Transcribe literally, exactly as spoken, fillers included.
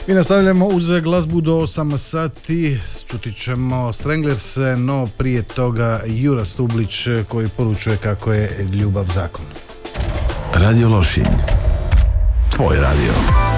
Mi nastavljamo uz glazbu do osam sati, čuti ćemo Stranglers, no prije toga Jura Stublić koji poručuje kako je ljubav zakon. Radio Lošinj, tvoj radio.